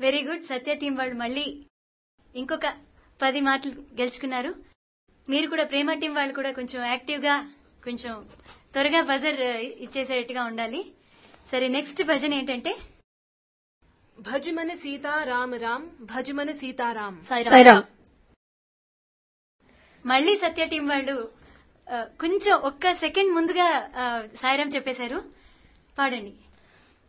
Very good. సత్య team వాళ్ళు మళ్ళీ ఇంకొక 10 మార్కులు గెలుచుకున్నారు. మీరు కూడా ప్రేమ టీం వాళ్ళు కూడా కొంచెం యాక్టివ్ గా కొంచెం త్వరగా బజర్ ఇచ్చేసేట్టుగా ఉండాలి. సరే, నెక్స్ట్ భజన ఏంటంటే భజమన సీతారామ రామ్ భజమన సీతారాం సాయిరాం. మళ్ళీ సత్య టీం వాళ్ళు కొంచెం ఒక్క సెకండ్ ముందుగా సాయిరాం చెప్పేశారు. పాడండి.